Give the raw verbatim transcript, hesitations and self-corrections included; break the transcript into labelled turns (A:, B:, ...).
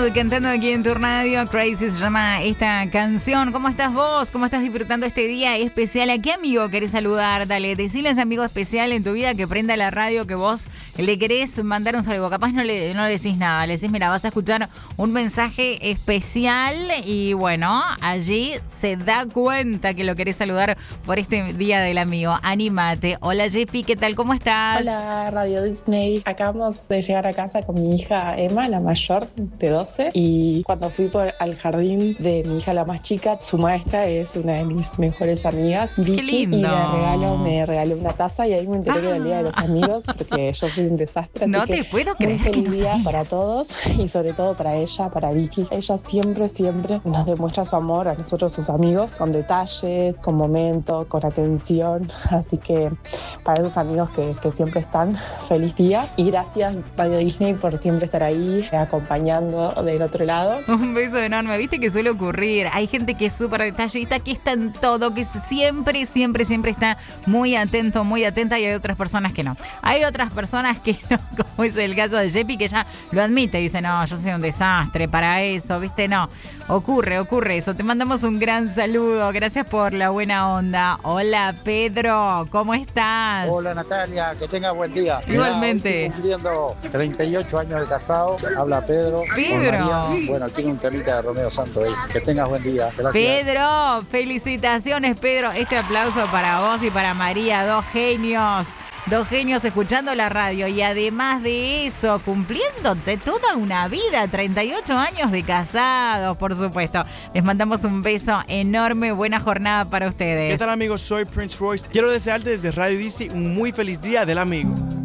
A: Adele cantando aquí en tu radio. Crazy se llama esta canción. ¿Cómo estás vos? ¿Cómo estás disfrutando este día especial? ¿A qué amigo querés saludar? Dale, decile a ese amigo especial en tu vida que prenda la radio, que vos le querés mandar un saludo. Capaz no le, no le decís nada. Le decís, mira, vas a escuchar un mensaje especial y bueno, allí se da cuenta que lo querés saludar por este día del amigo. Anímate. Hola, Jepi, ¿qué tal? ¿Cómo estás?
B: Hola, Radio Disney. Acabamos de llegar a casa con mi hija Emma, la mayor, de doce, y cuando fui por al jardín de mi hija, la más chica, su maestra es una de mis mejores amigas, Vicky, y me regaló, me regaló una taza y ahí me enteré ah. que era el día de los amigos, porque yo soy un desastre.
A: No
B: así
A: te
B: que
A: puedo creer.
B: Muy feliz
A: que no
B: día
A: sabías.
B: Para todos y sobre todo para ella, para Vicky. Ella siempre, siempre nos demuestra su amor a nosotros, sus amigos, con detalles, con momentos, con atención. Así que para esos amigos que, que siempre están, feliz día. Y gracias, Radio Disney, por siempre estar ahí, acompañando del otro lado.
A: Un beso enorme. Viste que suele ocurrir. Hay gente que es súper detallista, que está en todo, que siempre, siempre, siempre está muy atento, muy atenta, y hay otras personas que no. Hay otras personas que no, como es el caso de Jepi, que ya lo admite. Dice, no, yo soy un desastre para eso, ¿viste? No, ocurre, ocurre eso. Te mandamos un gran saludo. Gracias por la buena onda. Hola, Pedro, ¿cómo estás?
C: Hola, Natalia, que tengas buen día.
A: Igualmente.
C: Mirá, cumpliendo treinta y ocho años de casado. Habla Pedro.
A: Pedro.
C: Bueno, tiene un temita de Romeo Santos ahí. Que tengas buen día. Gracias.
A: Pedro, felicitaciones, Pedro. Este aplauso para vos y para María, dos genios. Dos genios escuchando la radio y además de eso, cumpliéndote toda una vida, treinta y ocho años de casados, por supuesto. Les mandamos un beso enorme, buena jornada para ustedes.
D: ¿Qué tal, amigos? Soy Prince Royce. Quiero desearte desde Radio Disney un muy feliz día del amigo.